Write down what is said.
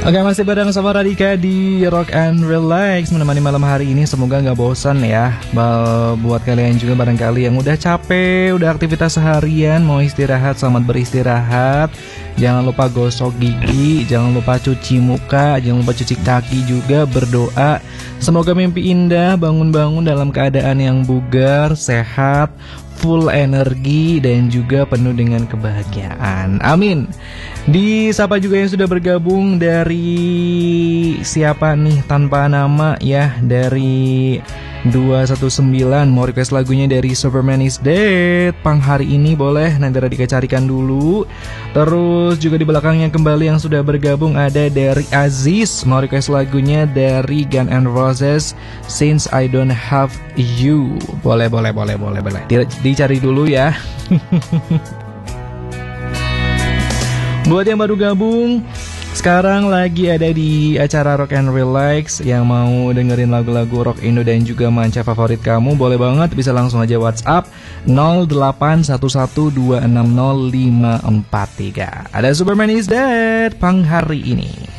Oke, masih bareng sama Radika di Rock and Relax, menemani malam hari ini. Semoga nggak bosan ya. Buat kalian juga barangkali yang udah capek, udah aktivitas seharian, mau istirahat, selamat beristirahat. Jangan lupa gosok gigi, jangan lupa cuci muka, jangan lupa cuci kaki juga, berdoa. Semoga mimpi indah, bangun-bangun dalam keadaan yang bugar, sehat, full energi, dan juga penuh dengan kebahagiaan. Amin. Disapa juga yang sudah bergabung dari siapa nih tanpa nama ya, dari 219 mau request lagunya dari Superman is Dead. Pang hari ini boleh nanti Radika carikan dulu. Terus juga di belakangnya kembali yang sudah bergabung ada dari Aziz, mau request lagunya dari Guns N' Roses, Since I Don't Have You. Boleh. Dicari dulu ya. Buat yang baru gabung, sekarang lagi ada di acara Rock and Relax. Yang mau dengerin lagu-lagu rock Indo dan juga manca favorit kamu, boleh banget, bisa langsung aja WhatsApp 0811260543. Ada Superman is Dead Pang hari ini.